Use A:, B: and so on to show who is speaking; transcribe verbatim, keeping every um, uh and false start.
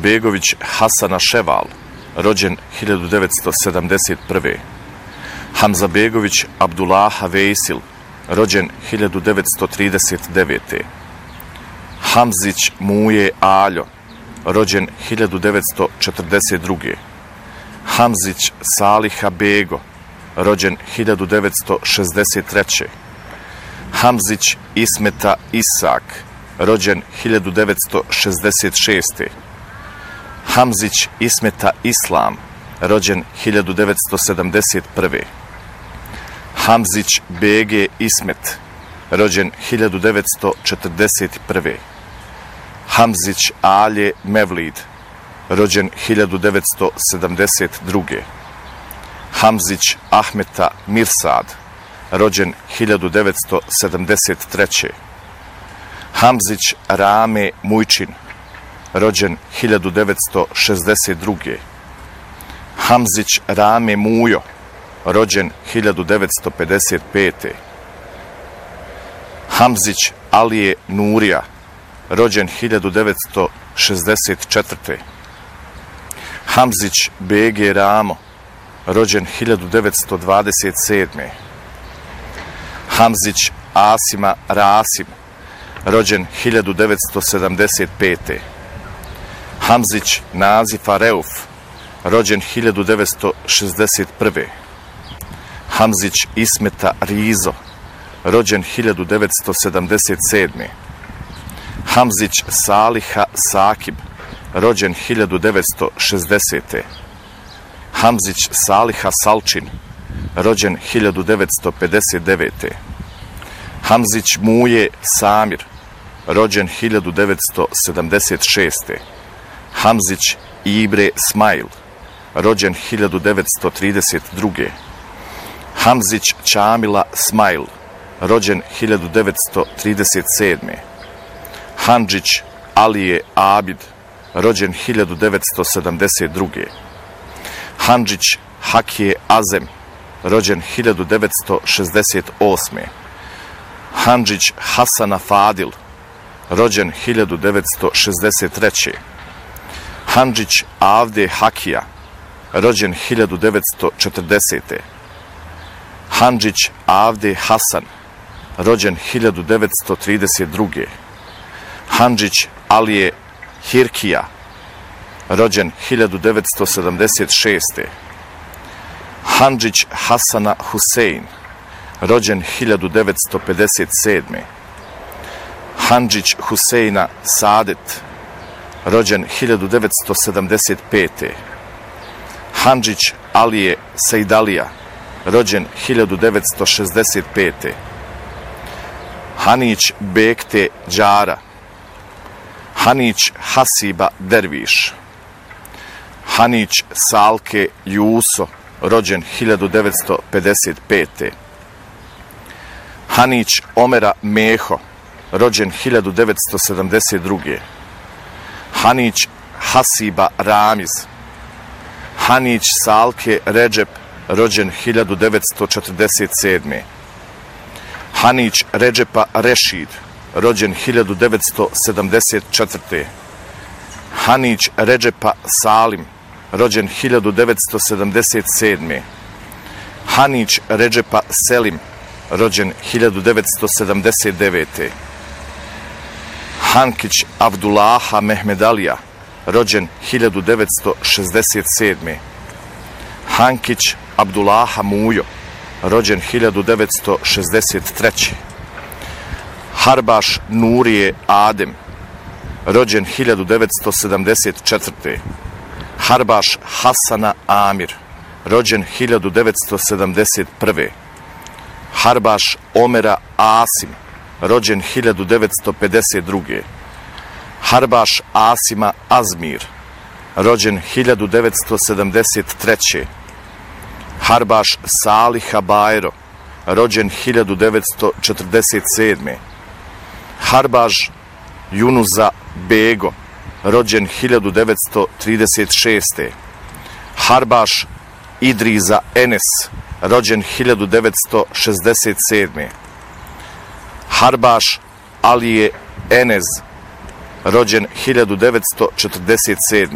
A: Begović Hasana Ševal, rođen hiljadu devetsto sedamdeset prve. Hamza Begović Abdullaha Vejsil, rođen hiljadu devetsto trideset devete. Hamzić Muje Aljo, rođen hiljadu devetsto četrdeset druge. Hamzić Saliha Bego, rođen hiljadu devetsto šezdeset treće. Hamzić Ismeta Isak, rođen hiljadu devetsto šezdeset šeste. Hamzić Ismeta Islam, rođen hiljadu devetsto sedamdeset prve. Hamzić Bege Ismet, rođen hiljadu devetsto četrdeset prve. Hamzić Alje Mevlid, rođen hiljadu devetsto sedamdeset druge. Hamzić Ahmeta Mirsad, rođen hiljadu devetsto sedamdeset treće. Hamzić Rame Mujčin, rođen hiljadu devetsto šezdeset druge. Hamzić Rame Mujo, rođen hiljadu devetsto pedeset pete. Hamzić Alije Nurija, rođen hiljadu devetsto šezdeset četvrte. Hamzić Bege Ramo, rođen hiljadu devetsto dvadeset sedme. Hamzić Asima Rasim, rođen hiljadu devetsto sedamdeset pete. Hamzić Nazifa Reuf, rođen hiljadu devetsto šezdeset prve. Hamzić Ismeta Rizo, rođen hiljadu devetsto sedamdeset sedme. Hamzić Saliha Sakib, rođen hiljadu devetsto šezdesete. Hamzić Saliha Salčin, rođen hiljadu devetsto pedeset devete. Hamzić Muje Samir, rođen hiljadu devetsto sedamdeset šeste. Hamzić Ibre Smail, rođen hiljadu devetsto trideset druge. Hamzić Čamila Smail, rođen hiljadu devetsto trideset sedme. Handžić Alije Abid, rođen hiljadu devetsto sedamdeset druge. Handžić Hakije Azem, rođen hiljadu devetsto šezdeset osme. Handžić Hasana Fadil, rođen hiljadu devetsto šezdeset treće. Handžić Avde Hakija, rođen hiljadu devetsto četrdesete. Handžić Avde Hasan, rođen hiljadu devetsto trideset druge. Handžić Alije Hirkija, rođen hiljadu devetsto sedamdeset šeste. Handžić Hasana Husein, rođen hiljadu devetsto pedeset sedme. Handžić Huseina Sadet, rođen hiljadu devetsto sedamdeset pete. Handžić Alije Sejdalija, rođen hiljadu devetsto šezdeset pete. Hanić Bekte Đara, Hanić Hasiba Derviš. Hanić Salke Juso, rođen hiljadu devetsto pedeset pete. Hanić Omera Meho, rođen hiljadu devetsto sedamdeset druge. Hanić Hasiba Ramiz. Hanić Salke Redžep, rođen hiljadu devetsto četrdeset sedme. Hanić Redžepa Rešid, rođen hiljadu devetsto sedamdeset četvrte. Hanić Redžepa Salim, rođen hiljadu devetsto sedamdeset sedme. Hanić Redžepa Selim, rođen hiljadu devetsto sedamdeset devete. Hankić Abdullaha Mehmedalija, rođen hiljadu devetsto šezdeset sedme. Hankić Abdullaha Mujo, rođen hiljadu devetsto šezdeset treće. Harbaš Nurije Adem, rođen hiljadu devetsto sedamdeset četvrte. Harbaš Hasana Amir, rođen hiljadu devetsto sedamdeset prve. Harbaš Omera Asim, rođen hiljadu devetsto pedeset druge. Harbaš Asima Azmir, rođen hiljadu devetsto sedamdeset treće. Harbaš Saliha Bajro, rođen hiljadu devetsto četrdeset sedme. Harbaš Junuza Bego, rođen hiljadu devetsto trideset šeste. Harbaš Idriza Enes, rođen hiljadu devetsto šezdeset sedme. Harbaš Alije Enez, rođen hiljadu devetsto četrdeset sedme.